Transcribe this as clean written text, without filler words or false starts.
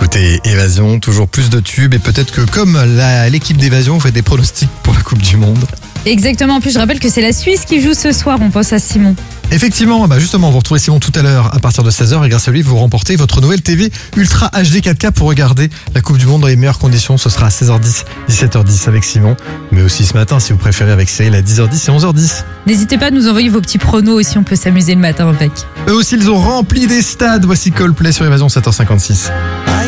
écoutez Évasion, toujours plus de tubes et peut-être que comme l'équipe d'Évasion, vous faites des pronostics pour la Coupe du Monde. Exactement, en plus je rappelle que c'est la Suisse qui joue ce soir, on pense à Simon. Effectivement, justement, vous retrouvez Simon tout à l'heure à partir de 16h et grâce à lui, vous remportez votre nouvelle TV Ultra HD 4K pour regarder la Coupe du Monde dans les meilleures conditions. Ce sera à 16h10, 17h10 avec Simon, mais aussi ce matin si vous préférez avec Cyril à 10h10 et 11h10. N'hésitez pas à nous envoyer vos petits pronos aussi, on peut s'amuser le matin avec. Eux aussi, ils ont rempli des stades. Voici Coldplay sur Évasion 7h56.